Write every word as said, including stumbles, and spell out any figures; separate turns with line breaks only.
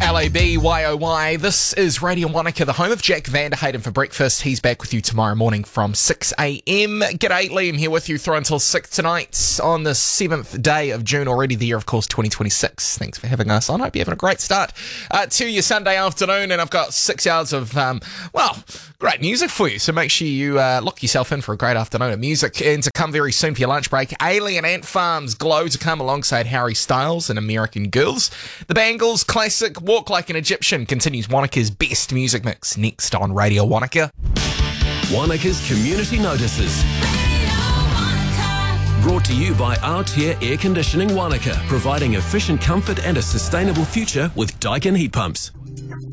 L A B Y O Y. This is Radio Wanaka, the home of Jack Vanderheyden for breakfast. He's back with you tomorrow morning from six a.m. G'day, Liam here with you through until six tonight on the seventh day of June, already the year, of course, twenty twenty-six. Thanks for having us on. Hope you're having a great start uh, to your Sunday afternoon, and I've got six hours of, um, well, great music for you, so make sure you uh, lock yourself in for a great afternoon of music. And to come very soon for your lunch break, Alien Ant Farm's Glow to come alongside Harry Styles and American Girls. The Bangles classic Walk Like an Egyptian continues Wanaka's best music mix next on Radio Wanaka.
Wanaka's Community Notices. Brought to you by Altair Air Conditioning Wanaka, providing efficient comfort and a sustainable future with Daikin heat pumps.